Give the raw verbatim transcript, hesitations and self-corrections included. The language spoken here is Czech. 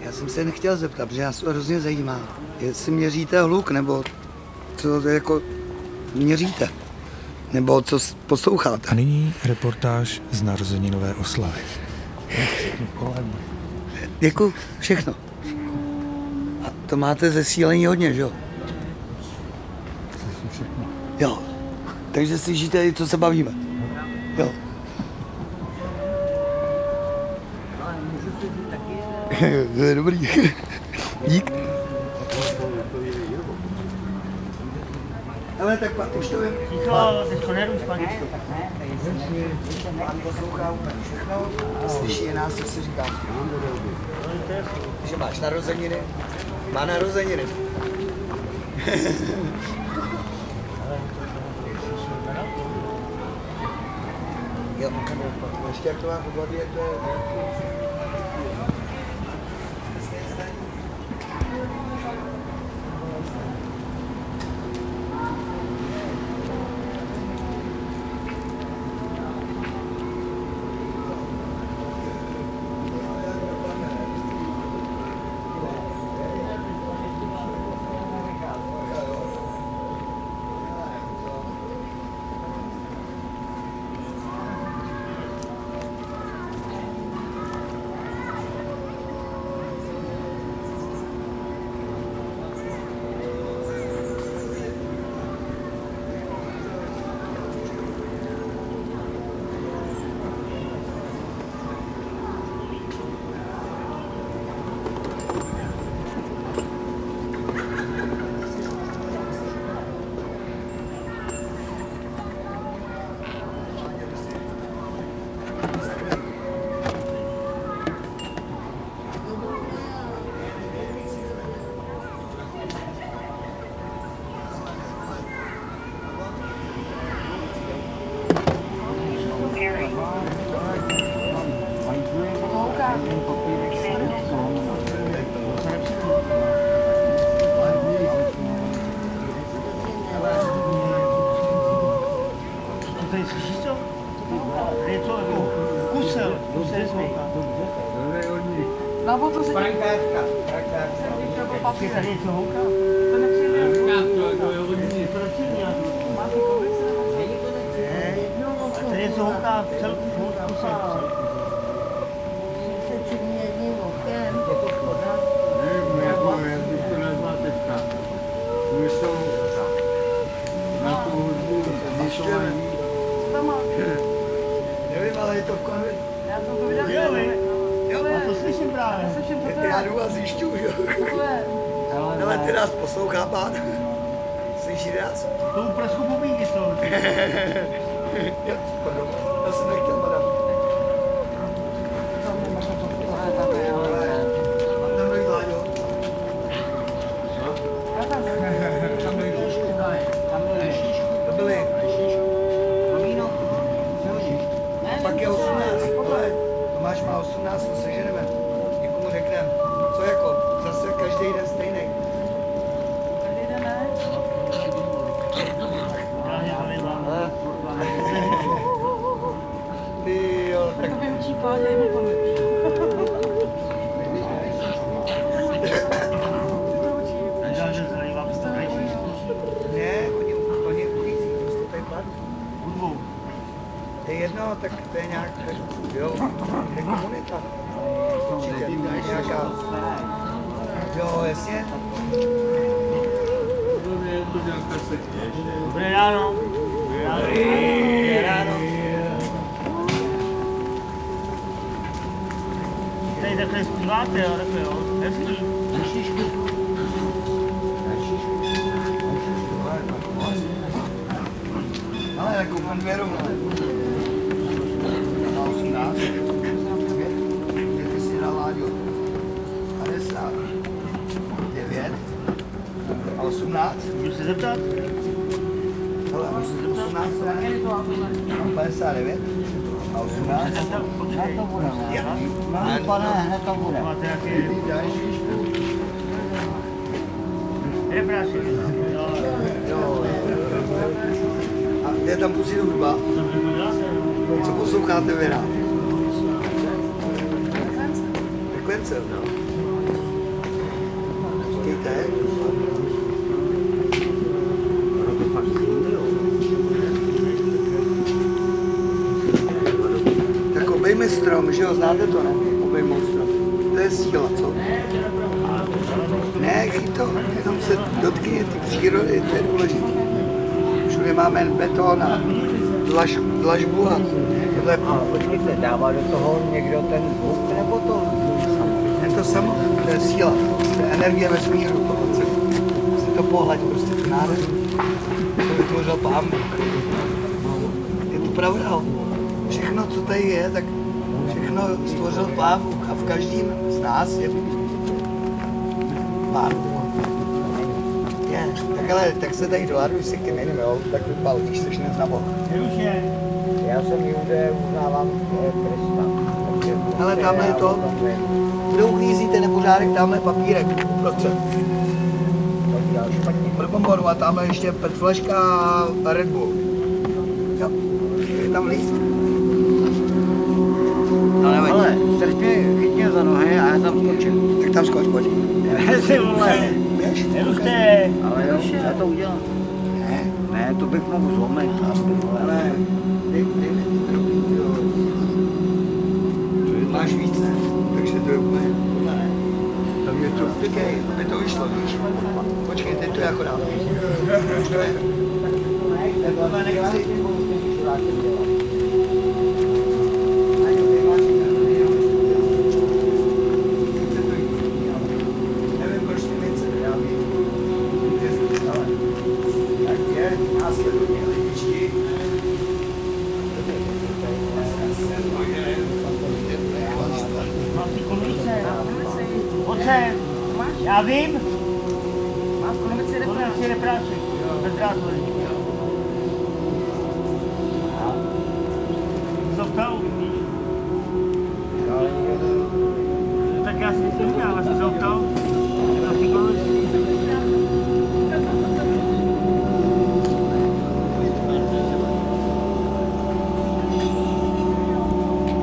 Já jsem se nechtěl zeptat, protože nás to hrozně zajímá. Jestli měříte hluk, nebo co to jako měříte, nebo co posloucháte. A nyní reportáž z narozeninové oslavy. Děkuju, všechno. A to máte zesílení hodně, že jo? Všechno. Jo. Takže slyšíte i, co se bavíme. Jo. To je dobrý. Dík. Ale tak pak už to vím. Ticho, teďko neruš, paničko. Pán poslouchá úplně všechno, slyší i nás, co si říká. Že máš narozeniny, má narozeniny. Jo, ještě jak to má v hlavě, jak to je... Nevím, ale je to v konvi. Já to viděl. Jo, vy. Jo, já to slyším právě. Já slyším to. Já jdu a zjišťuju, jo. Ale ty nás poslouchá pán. Slyší nás? To uprasku bubínky jsou. Já, pardon, já jsem nechtěl, madam. Mám tam dojít, Láďo. Tam dojít. To byly. Pak je osmnáct, ale Tomáš má osmnáct, to seženeme. Někomu řekneme, co jako, zase každý den stejný. Každý den ne? Ty jo, tak... To vyučí pán, já jim pomůžu. Ne, oni, oni uklízí, prostě tady padu. Hudbou. To je jedno, tak to je nějak, jo, to je komunita. Určitě, to je nějaká, jo, jasně. Dobré ráno. Dobré ráno. Tady takhle zpíváte, jo, takhle jo, hezký. Ale jako pan dvě rovno. Na osmnáct. Ty si dal, Láďo. padesát. devět. A osmnáct. Můžu se zeptat? Hele, osmnáct. Mám padesát devět. A osmnáct. Počkej. to bude. No, pane, hned to bude. Máte nějaký... Reprášek. Jo. A kde tam pustit hudba? Co posloucháte vy rád? Frekvence. Frekvence, no. teď. Tak obejmi strom, že jo, znáte to, ne? Obejmout strom. To je síla, co? Ne, chyť to, jenom se dotkně ty přírody, to je důležité. Všude máme beton a dlaž, dlažbu a tohle. A počkejte, dává do toho někdo ten zvuk nebo to samo? Je to samo, to je síla, to je energie vesmíru, to si to pohled, prostě to nádherný. To vytvořil Pán Bůh. Je to pravda, všechno, co tady je, tak všechno stvořil Pán Bůh a v každém z nás je Pán Bůh. Je, tak ale, tak se tady dohaduj si kminem, jo, tak vypalíš, což neznamo. Jeruše. Já jsem Jude, uznávám eh, Krista. Takže Ale tamhle je to, kde uklízíte nepořádek, tamhle je papírek uprostřed. To dělal špatně. Pro bomboru a tamhle ještě petflaška a Red Bull. Jo, je tam líst. No nevadí. Ale strč mě, chyť mě za nohy a já tam skočím. Tak tam skoč, pojď. Ty vole. Běž. Jerušte. Ale jo, já to udělám. Ne, Ne, to bych mohl zlomit. ale dej, dej mi ty drogy, jo. Máš víc, ne? Takže to je úplně, tohle ne. Tam je to vtykej, aby to vyšlo, víš. Počkej, teď to jako dám. Už to je. Tohle nechci. Nevím, proč ty mince nedávají. Tak je, následuje lidičky. Mám ty konvice. Oce. Já vím. Mám konvici Konvice reprášek. Bez drátový. Co to vidíš?